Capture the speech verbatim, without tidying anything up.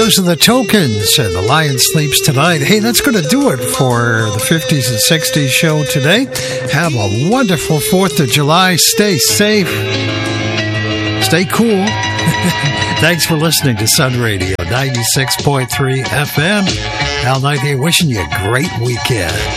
those are the Tokens, and The Lion Sleeps Tonight. Hey, that's going to do it for the fifties and sixties show today. Have a wonderful fourth of July. Stay safe. Stay cool. Thanks for listening to Sun Radio ninety-six point three F M. Al Knight here, wishing you a great weekend.